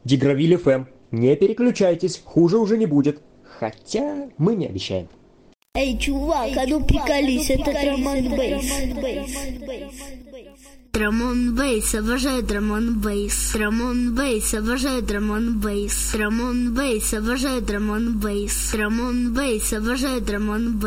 Дигравиль ФМ. Не переключайтесь, хуже уже не будет. Хотя мы не обещаем. Эй, чувак, а ну приколись, это Драмон Бейс. Драмон Бейс, обожаю Драмон Бейс. Драмон Бейс, обожаю Драмон Бейс. Драмон Бейс, обожаю Драмон Бейс. Драмон Бейс, обожаю Драмон Бейс.